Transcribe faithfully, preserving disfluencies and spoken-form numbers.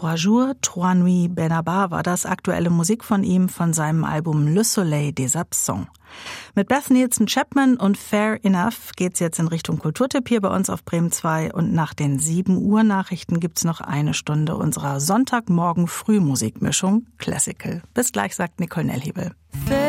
Trois jours, trois nuits Benabar war das, aktuelle Musik von ihm von seinem Album Le Soleil des Absents. Mit Beth Nielsen Chapman und Fair Enough geht's jetzt in Richtung Kulturtipp hier bei uns auf Bremen zwei und nach den sieben Uhr Nachrichten gibt's noch eine Stunde unserer Sonntagmorgen Frühmusikmischung Classical. Bis gleich, sagt Nicole Nellhebel.